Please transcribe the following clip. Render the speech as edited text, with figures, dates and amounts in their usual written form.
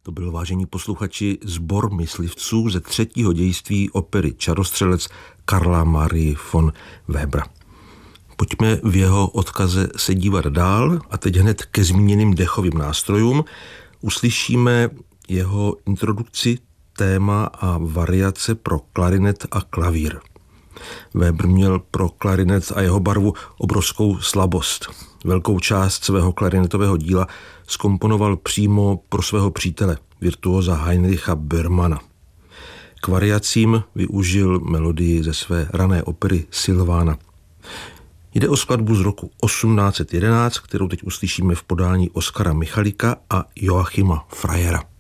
To byl, vážení posluchači, sbor myslivců ze 3. dějství opery Čarostřelec Karla Marie von Webera. Pojďme v jeho odkaze se dívat dál a teď hned ke zmíněným dechovým nástrojům. Uslyšíme jeho introdukci, téma a variace pro klarinet a klavír. Weber měl pro klarinet a jeho barvu obrovskou slabost. Velkou část svého klarinetového díla zkomponoval přímo pro svého přítele, virtuóza Heinricha Böhmana. K variacím využil melodii ze své rané opery Silvana. Jde o skladbu z roku 1811, kterou teď uslyšíme v podání Oskara Michalika a Joachima Freyera.